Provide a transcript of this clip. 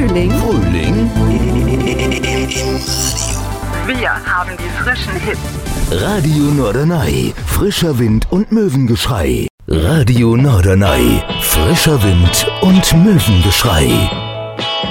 Frühling. Frühling Wir haben die frischen Hits. Radio Norderney, frischer Wind und Möwengeschrei. Radio Norderney, frischer Wind und Möwengeschrei.